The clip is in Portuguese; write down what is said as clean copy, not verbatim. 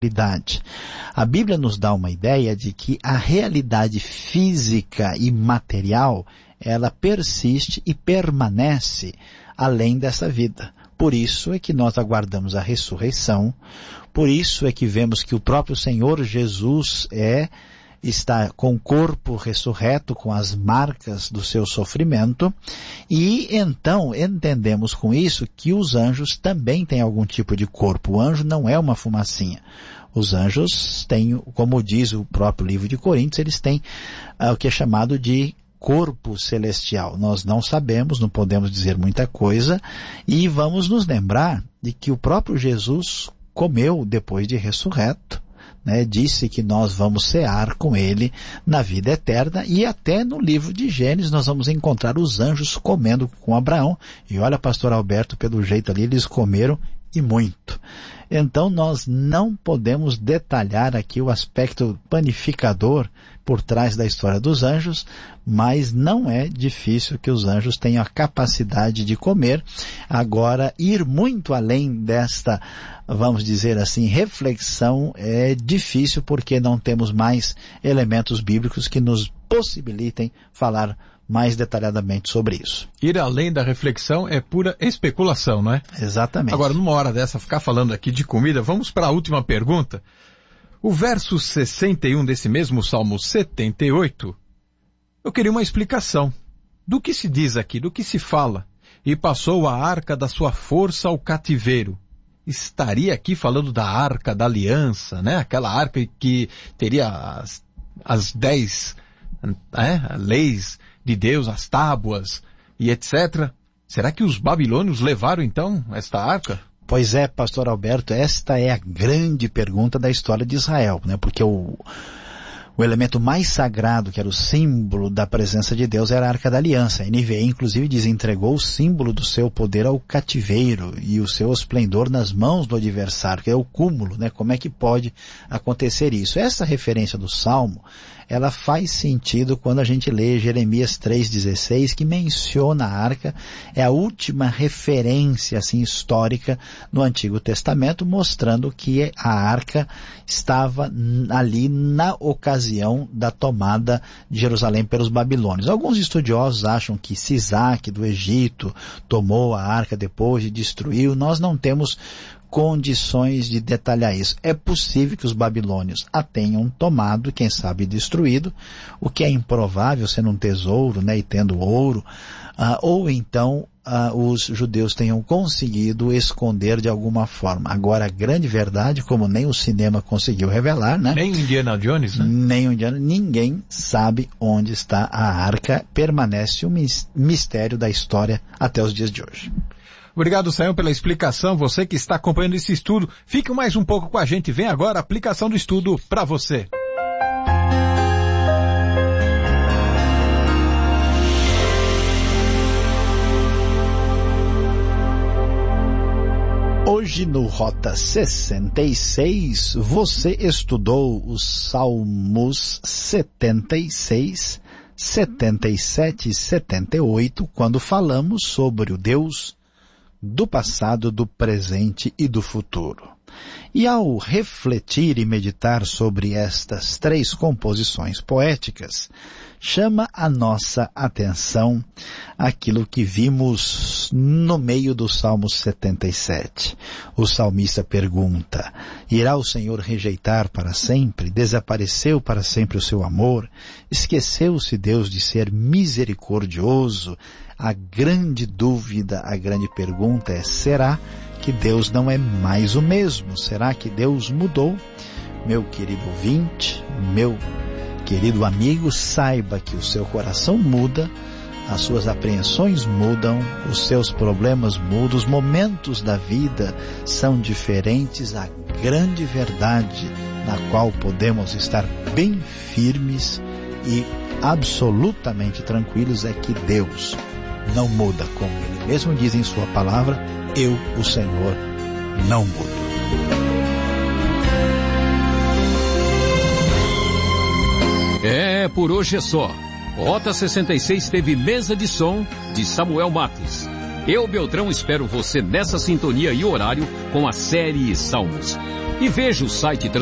realidade. A Bíblia nos dá uma ideia de que a realidade física e material, ela persiste e permanece além dessa vida. Por isso é que nós aguardamos a ressurreição, por isso é que vemos que o próprio Senhor Jesus está com o corpo ressurreto, com as marcas do seu sofrimento, e então entendemos com isso que os anjos também têm algum tipo de corpo. O anjo não é uma fumacinha. Os anjos têm, como diz o próprio livro de Coríntios, eles têm o que é chamado de corpo celestial. Nós não sabemos, não podemos dizer muita coisa, e vamos nos lembrar de que o próprio Jesus comeu depois de ressurreto, disse que nós vamos cear com ele na vida eterna, e até no livro de Gênesis nós vamos encontrar os anjos comendo com Abraão, e olha, pastor Alberto, pelo jeito ali eles comeram e muito. Então nós não podemos detalhar aqui o aspecto panificador por trás da história dos anjos, mas não é difícil que os anjos tenham a capacidade de comer. Agora, ir muito além desta, vamos dizer assim, reflexão é difícil, porque não temos mais elementos bíblicos que nos possibilitem falar mais detalhadamente sobre isso. Ir além da reflexão é pura especulação, não é? Exatamente. Agora, numa hora dessa, ficar falando aqui de comida, vamos para a última pergunta. O verso 61 desse mesmo Salmo 78, eu queria uma explicação. Do que se diz aqui, do que se fala? E passou a arca da sua força ao cativeiro. Estaria aqui falando da arca da aliança, né? Aquela arca que teria as 10 leis de Deus, as tábuas e etc. Será que os babilônios levaram então esta arca? Pois é, pastor Alberto, esta é a grande pergunta da história de Israel, porque o elemento mais sagrado, que era o símbolo da presença de Deus, era a Arca da Aliança. A NVI, inclusive, diz: entregou o símbolo do seu poder ao cativeiro e o seu esplendor nas mãos do adversário, que é o cúmulo, Como é que pode acontecer isso? Essa referência do Salmo, ela faz sentido quando a gente lê Jeremias 3,16, que menciona a arca, é a última referência assim, histórica no Antigo Testamento, mostrando que a arca estava ali na ocasião da tomada de Jerusalém pelos babilônios. Alguns estudiosos acham que Sisaque do Egito tomou a arca depois e destruiu. Nós não temos condições de detalhar isso. É possível que os babilônios a tenham tomado, quem sabe destruído, o que é improvável, sendo um tesouro, e tendo ouro, ou então os judeus tenham conseguido esconder de alguma forma. Agora, a grande verdade, como nem o cinema conseguiu revelar, nem o Indiana Jones, nem o Indiana, ninguém sabe onde está a arca, permanece um mistério da história até os dias de hoje. Obrigado, Sayão, pela explicação. Você que está acompanhando esse estudo, fique mais um pouco com a gente. Vem agora a aplicação do estudo para você. Hoje no Rota 66, você estudou os Salmos 76, 77 e 78, quando falamos sobre o Deus do passado, do presente e do futuro. E ao refletir e meditar sobre estas três composições poéticas, chama a nossa atenção aquilo que vimos no meio do Salmo 77. O salmista pergunta: irá o Senhor rejeitar para sempre? Desapareceu para sempre o seu amor? Esqueceu-se Deus de ser misericordioso? A grande dúvida, a grande pergunta é: será que Deus não é mais o mesmo? Será que Deus mudou? Meu querido ouvinte, meu querido amigo, saiba que o seu coração muda, as suas apreensões mudam, os seus problemas mudam, os momentos da vida são diferentes. A grande verdade na qual podemos estar bem firmes e absolutamente tranquilos é que Deus não muda, como Ele mesmo diz em sua palavra: eu, o Senhor, não mudo. Por hoje é só. Rota 66 teve mesa de som de Samuel Matos. Eu, Beltrão, espero você nessa sintonia e horário com a série Salmos. e veja o site